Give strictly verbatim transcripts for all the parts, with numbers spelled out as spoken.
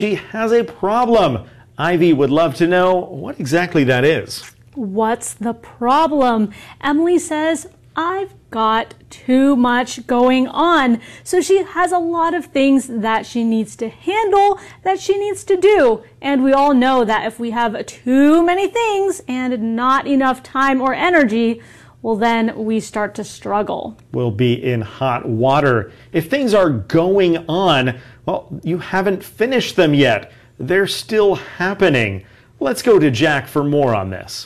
She has a problem. Ivy would love to know what exactly that is. What's the problem? Emily says, I've got too much going on. So she has a lot of things that she needs to handle, that she needs to do. And we all know that if we have too many things and not enough time or energy, well, then we start to struggle. We'll be in hot water. If things are going on, well, you haven't finished them yet. They're still happening. Let's go to Jack for more on this.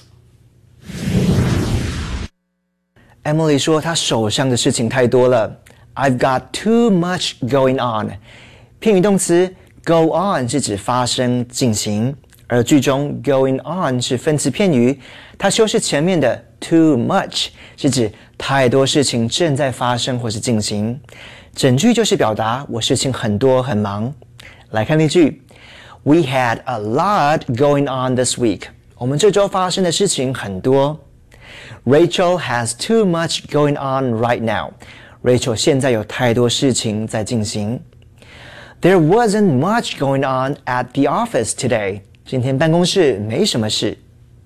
Emily 说她手上的事情太多了 I've got too much going on 片语动词 go on 是指发生进行而句中 going on 是分词片语它修饰前面的 too much 是指太多事情正在发生或是进行整句就是表达我事情很多很忙来看例句 We had a lot going on this week 我们这周发生的事情很多Rachel has too much going on right now. Rachel 现在有太多事情在进行。There wasn't much going on at the office today. 今天办公室没什么事。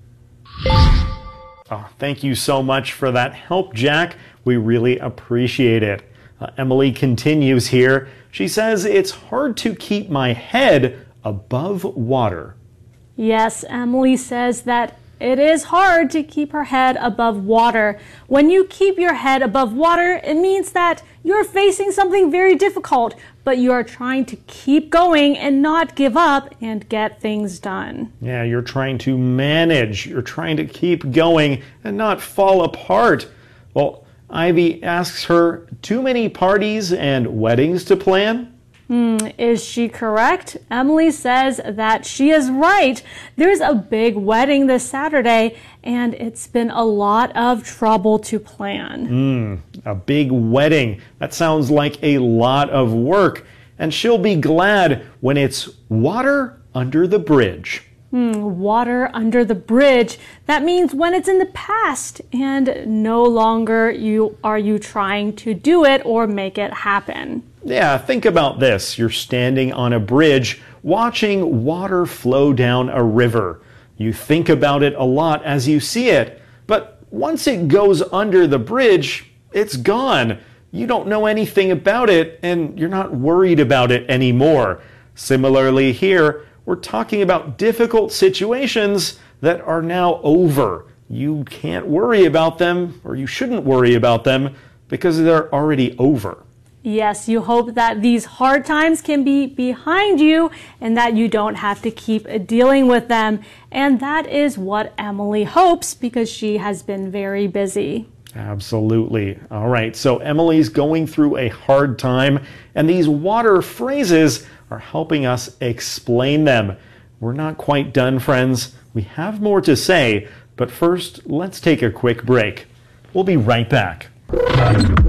Oh, thank you so much for that help, Jack. We really appreciate it. Uh, Emily continues here. She says, it's hard to keep my head above water. Yes, Emily says that it is hard to keep her head above water. When you keep your head above water, it means that you're facing something very difficult, but you are trying to keep going and not give up and get things done. Yeah, you're trying to manage. You're trying to keep going and not fall apart. Well, Ivy asks her, too many parties and weddings to plan? Hmm, is she correct? Emily says that she is right. There's a big wedding this Saturday, and it's been a lot of trouble to plan. Hmm, a big wedding. That sounds like a lot of work. And she'll be glad when it's water under the bridge. Hmm, water under the bridge. That means when it's in the past and no longer you are you trying to do it or make it happen. Yeah, think about this. You're standing on a bridge watching water flow down a river. You think about it a lot as you see it, but once it goes under the bridge, it's gone. You don't know anything about it and you're not worried about it anymore. Similarly here, we're talking about difficult situations that are now over. You can't worry about them, or you shouldn't worry about them, because they're already over. Yes, you hope that these hard times can be behind you and that you don't have to keep dealing with them. And that is what Emily hopes because she has been very busy. Absolutely. All right, so Emily's going through a hard time, and these water phrases are helping us explain them. We're not quite done, friends. We have more to say, but first, let's take a quick break. We'll be right back.